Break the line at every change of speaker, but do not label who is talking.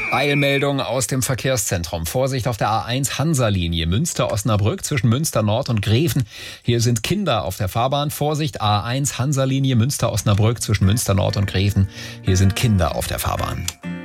Eilmeldung aus dem Verkehrszentrum. Vorsicht auf der A1 Hansa-Linie Münster-Osnabrück zwischen Münster Nord und Greven. Hier sind Kinder auf der Fahrbahn. Vorsicht A1 Hansa-Linie Münster-Osnabrück zwischen Münster Nord und Greven. Hier sind Kinder auf der Fahrbahn.